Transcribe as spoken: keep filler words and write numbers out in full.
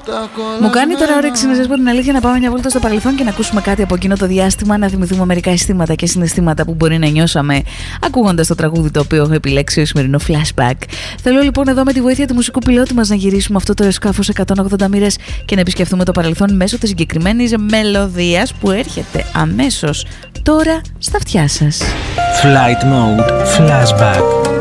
Μου κάνει τώρα όρεξη, να σας πω την αλήθεια, να πάμε μια βόλτα στο παρελθόν και να ακούσουμε κάτι από εκείνο το διάστημα, να θυμηθούμε μερικά αισθήματα και συναισθήματα που μπορεί να νιώσαμε ακούγοντας το τραγούδι το οποίο έχω επιλέξει ως σημερινό flashback. Θέλω λοιπόν εδώ με τη βοήθεια του μουσικού πιλότου μας να γυρίσουμε αυτό το σκάφος εκατόν ογδόντα μοίρες και να επισκεφθούμε το παρελθόν μέσω της συγκεκριμένης μελωδίας που έρχεται αμέσως τώρα στα αυτιά σας. Flight Mode Flashback.